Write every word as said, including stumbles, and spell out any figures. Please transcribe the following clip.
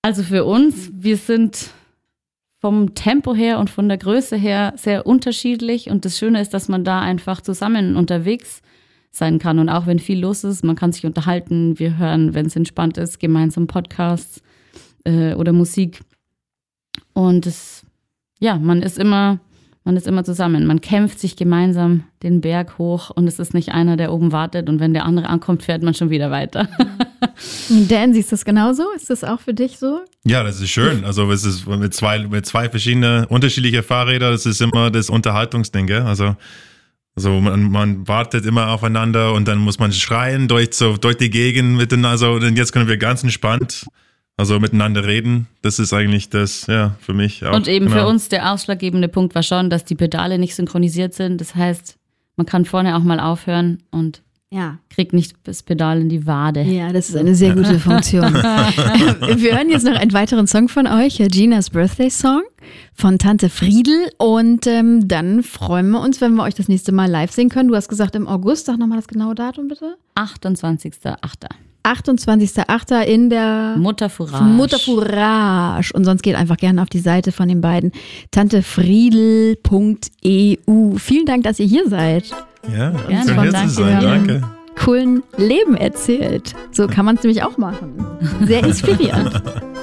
Also für uns, wir sind vom Tempo her und von der Größe her sehr unterschiedlich und das Schöne ist, dass man da einfach zusammen unterwegs sein kann und auch wenn viel los ist, man kann sich unterhalten, wir hören, wenn es entspannt ist, gemeinsam Podcasts äh, oder Musik und es, ja, man ist immer, man ist immer zusammen, man kämpft sich gemeinsam den Berg hoch und es ist nicht einer, der oben wartet und wenn der andere ankommt, fährt man schon wieder weiter. Dan, siehst du das genauso? Ist das auch für dich so? Ja, das ist schön. Also es ist mit zwei, mit zwei verschiedene unterschiedliche Fahrräder, das ist immer das Unterhaltungsding, gell? Also, also man, man wartet immer aufeinander und dann muss man schreien durch, so, durch die Gegend miteinander. Also und jetzt können wir ganz entspannt also miteinander reden. Das ist eigentlich das, ja, für mich auch. Und eben genau. Für uns der ausschlaggebende Punkt war schon, dass die Pedale nicht synchronisiert sind. Das heißt, man kann vorne auch mal aufhören und ja. kriegt nicht das Pedal in die Wade. Ja, das ist eine sehr gute Funktion. Wir hören jetzt noch einen weiteren Song von euch, Ginas Birthday Song von Tante Friedl und ähm, dann freuen wir uns, wenn wir euch das nächste Mal live sehen können. Du hast gesagt im August, sag nochmal das genaue Datum bitte. achtundzwanzigster achter achtundzwanzigster achter in der Mutterfourage. Mutterfourage. Und sonst geht einfach gerne auf die Seite von den beiden, tantefriedl punkt e u. Vielen Dank, dass ihr hier seid. Ja, gerne. schön hier zu sein. Danke. Coolen Leben erzählt. So kann man es nämlich auch machen. Sehr inspirierend.